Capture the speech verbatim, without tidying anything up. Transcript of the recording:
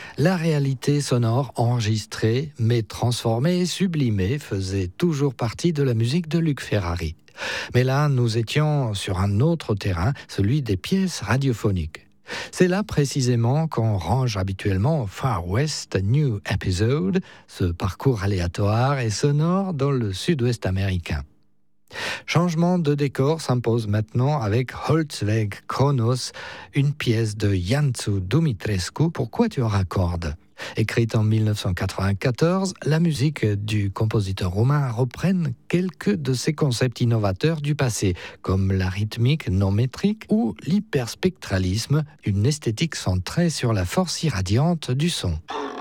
La réalité sonore enregistrée, mais transformée et sublimée faisait toujours partie de la musique de Luc Ferrari. Mais là, nous étions sur un autre terrain, celui des pièces radiophoniques. C'est là précisément qu'on range habituellement Far West New Episode, ce parcours aléatoire et sonore dans le sud-ouest américain. Changement de décor s'impose maintenant avec Holzweg Kronos, une pièce de Iancu Dumitrescu pour quatuor à cordes. Écrite en dix-neuf cent quatre-vingt-quatorze, la musique du compositeur roumain reprenne quelques de ses concepts innovateurs du passé, comme la rythmique non métrique ou l'hyperspectralisme, une esthétique centrée sur la force irradiante du son.